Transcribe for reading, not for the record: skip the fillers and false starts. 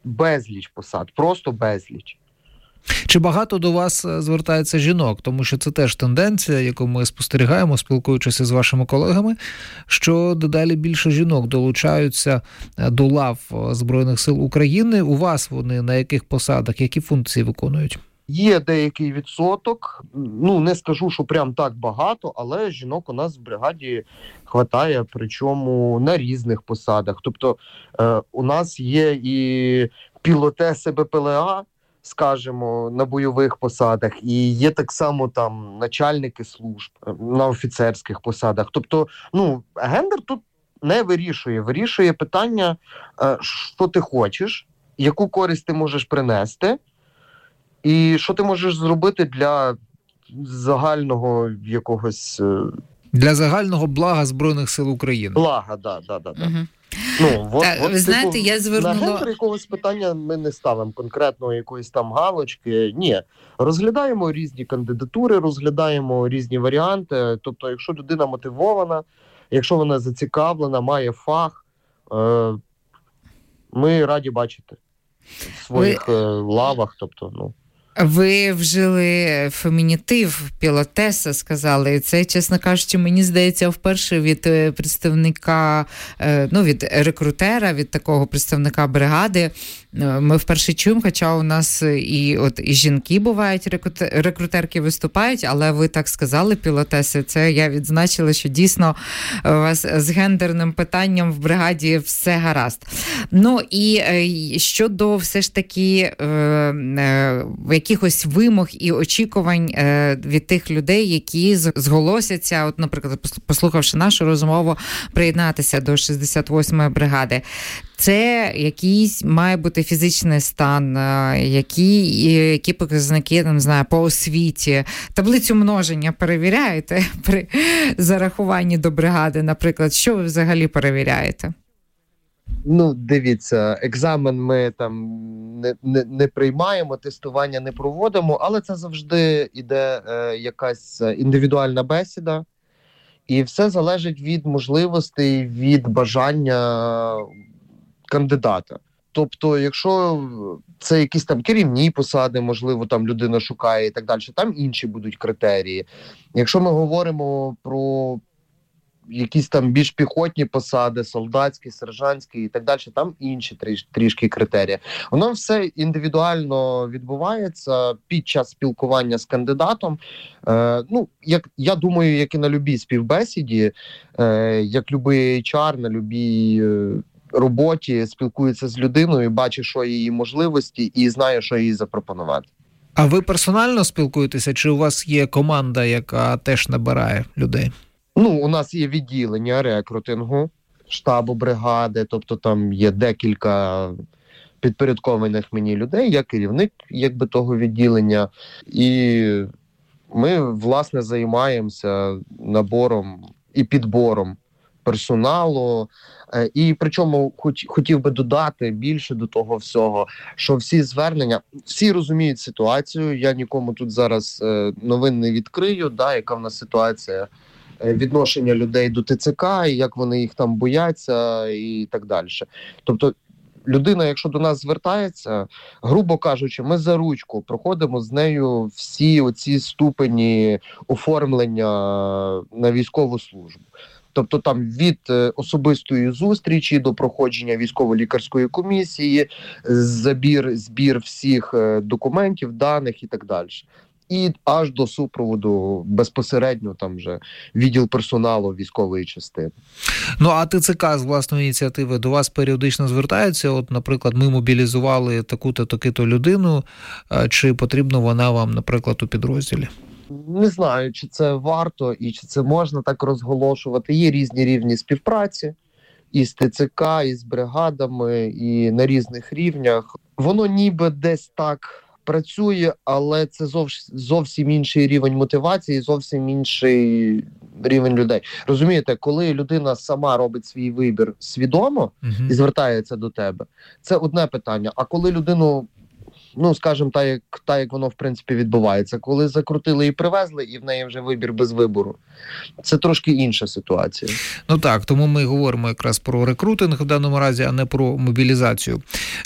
безліч посад, просто безліч. Чи багато до вас звертається жінок? Тому що це теж тенденція, яку ми спостерігаємо, спілкуючись з вашими колегами, що дедалі більше жінок долучаються до лав Збройних сил України. У вас вони на яких посадах, які функції виконують? Є деякий відсоток, не скажу, що прям так багато, але жінок у нас в бригаді хватає, причому на різних посадах. Тобто у нас є і пілотеси БПЛА, скажімо, на бойових посадах, і є так само там начальники служб на офіцерських посадах. Тобто, гендер тут не вирішує. Вирішує питання, що ти хочеш, яку користь ти можеш принести, і що ти можеш зробити для загального якогось... Для загального блага Збройних сил України. Блага, да. Угу. Ви знаєте, я звернула... На гендер якогось питання ми не ставимо конкретно якоїсь там галочки. Ні. Розглядаємо різні кандидатури, розглядаємо різні варіанти. Тобто, якщо людина мотивована, якщо вона зацікавлена, має фах, ми раді бачити в своїх лавах. Тобто, Ви вжили фемінітив пілотеса, сказали. І це, чесно кажучи, мені здається, вперше від представника, від рекрутера, від такого представника бригади. Ми вперше чуємо, хоча у нас і жінки бувають, рекрутерки виступають, але ви так сказали, пілотеси, це я відзначила, що дійсно у вас з гендерним питанням в бригаді все гаразд. І щодо все ж таки якихось вимог і очікувань від тих людей, які зголосяться, наприклад, послухавши нашу розмову, приєднатися до 68-ї бригади. Це якийсь має бути фізичний стан, які показники, по освіті. Таблицю множення перевіряєте при зарахуванні до бригади, наприклад. Що ви взагалі перевіряєте? Дивіться, екзамен ми там не приймаємо, тестування не проводимо, але це завжди іде якась індивідуальна бесіда. І все залежить від можливостей, від бажання кандидата. Тобто, якщо це якісь там керівні посади, можливо, там людина шукає і так далі, там інші будуть критерії. Якщо ми говоримо про якісь там більш піхотні посади, солдатські, сержантські і так далі, там інші трішки критерії. Воно все індивідуально відбувається під час спілкування з кандидатом. Я думаю, як і на любій співбесіді, як любий HR, на любій роботі спілкується з людиною, бачить, що її можливості і знає, що їй запропонувати. А ви персонально спілкуєтеся, чи у вас є команда, яка теж набирає людей? У нас є відділення рекрутингу, штабу бригади, тобто там є декілька підпорядкованих мені людей, я керівник того відділення, і ми, власне, займаємося набором і підбором персоналу. І причому хотів би додати більше до того всього, що всі звернення, всі розуміють ситуацію, я нікому тут зараз новин не відкрию, яка в нас ситуація відношення людей до ТЦК, і як вони їх там бояться і так далі. Тобто людина, якщо до нас звертається, грубо кажучи, ми за ручку проходимо з нею всі оці ступені оформлення на військову службу. Тобто там від особистої зустрічі до проходження військово-лікарської комісії, збір всіх документів, даних і так далі. І аж до супроводу безпосередньо там вже відділ персоналу військової частини. А ТЦК з власної ініціативи до вас періодично звертаються? Наприклад, ми мобілізували таку-то, таку-то людину, чи потрібна вона вам, наприклад, у підрозділі? Не знаю, чи це варто і чи це можна так розголошувати. Є різні рівні співпраці і з ТЦК, і з бригадами, і на різних рівнях. Воно ніби десь так працює, але це зовсім інший рівень мотивації, зовсім інший рівень людей. Розумієте, коли людина сама робить свій вибір свідомо і звертається до тебе, це одне питання. А коли людину, скажімо, так як воно в принципі відбувається, коли закрутили і привезли, і в неї вже вибір без вибору, це трошки інша ситуація. Так, тому ми говоримо якраз про рекрутинг в даному разі, а не про мобілізацію.